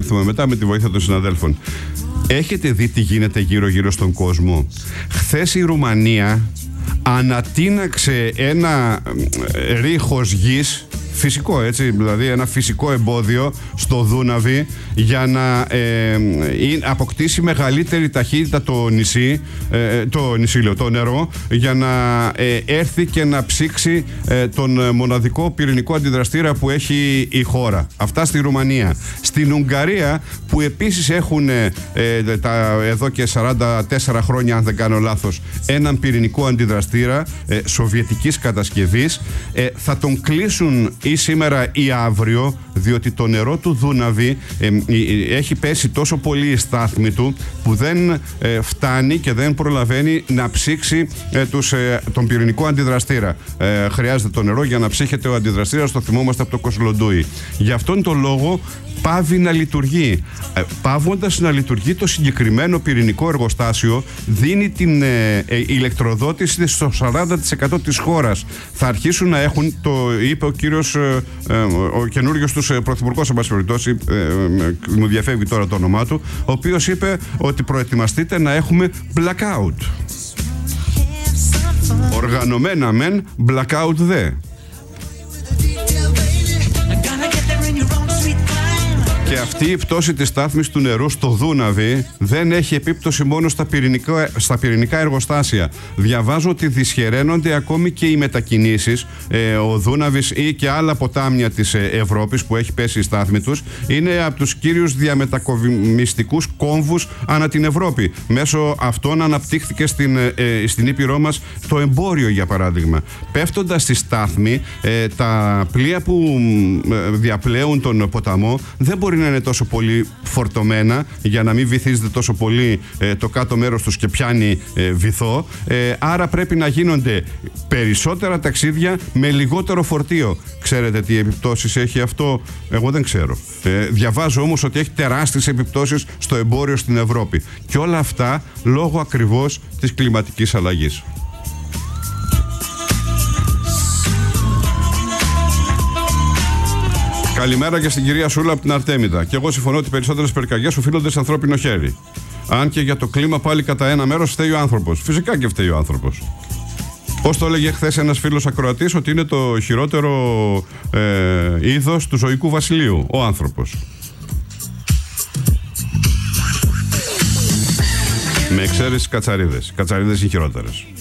επανέλθουμε μετά με τη βοήθεια των συναδέλφων. Έχετε δει τι γίνεται γύρω-γύρω στον κόσμο? Χθες η Ρουμανία ανατείναξε ένα ρίχος γης, φυσικό έτσι, δηλαδή ένα φυσικό εμπόδιο στο Δούναβι για να αποκτήσει μεγαλύτερη ταχύτητα το νερό, για να έρθει και να ψήξει τον μοναδικό πυρηνικό αντιδραστήρα που έχει η χώρα. Αυτά στη Ρουμανία. Στην Ουγγαρία, που επίσης έχουν εδώ και 44 χρόνια, αν δεν κάνω λάθος, έναν πυρηνικό αντιδραστήρα σοβιετικής κατασκευής, θα τον κλείσουν ή σήμερα ή αύριο, διότι το νερό του Δούναβι έχει πέσει τόσο πολύ η στάθμη του που δεν φτάνει και δεν προλαβαίνει να ψήξει τον πυρηνικό αντιδραστήρα. Χρειάζεται το νερό για να ψύχεται ο αντιδραστήρας, το θυμόμαστε από το Κοσλοντούι. Γι' αυτόν τον λόγο πάβει να λειτουργεί. Πάβοντας να λειτουργεί το συγκεκριμένο πυρηνικό εργοστάσιο, δίνει την ηλεκτροδότηση στο 40% της χώρας. Θα αρχίσουν να έχουν, το είπε ο κύριος, ο καινούριος τους πρωθυπουργός, εν πάση περιπτώσει, μου διαφεύγει τώρα το όνομά του, ο οποίος είπε ότι προετοιμαστείτε να έχουμε blackout. Οργανωμένα μεν, blackout δε. Και αυτή η πτώση της στάθμης του νερού στο Δούναβι δεν έχει επίπτωση μόνο στα πυρηνικά εργοστάσια. Διαβάζω ότι δυσχεραίνονται ακόμη και οι μετακινήσεις. Ο Δούναβις ή και άλλα ποτάμια της Ευρώπης που έχει πέσει η στάθμη τους είναι από τους κύριους διαμετακομιστικούς κόμβους ανά την Ευρώπη. Μέσω αυτών αναπτύχθηκε στην Ήπειρό μας το εμπόριο, για παράδειγμα. Πέφτοντας στη στάθμη, τα πλοία που διαπλέουν τον ποταμό δεν μπορεί να είναι τόσο πολύ φορτωμένα για να μην βυθίζεται τόσο πολύ το κάτω μέρος τους και πιάνει βυθό. Άρα πρέπει να γίνονται περισσότερα ταξίδια με λιγότερο φορτίο. Ξέρετε τι επιπτώσεις έχει αυτό? Εγώ δεν ξέρω. Διαβάζω όμως ότι έχει τεράστιες επιπτώσεις στο εμπόριο στην Ευρώπη. Και όλα αυτά λόγω ακριβώς της κλιματικής αλλαγής. Καλημέρα και στην κυρία Σούλα από την Αρτέμιδα. Και εγώ συμφωνώ ότι περισσότερες πυρκαγιές οφείλονται σε ανθρώπινο χέρι. Αν και για το κλίμα πάλι κατά ένα μέρος φταίει ο άνθρωπος. Φυσικά και φταίει ο άνθρωπος. Πώς το έλεγε χθες ένας φίλος ακροατής, ότι είναι το χειρότερο είδος του ζωικού βασιλείου, ο άνθρωπος. Με εξαίρεση κατσαρίδες. Κατσαρίδες είναι χειρότερες.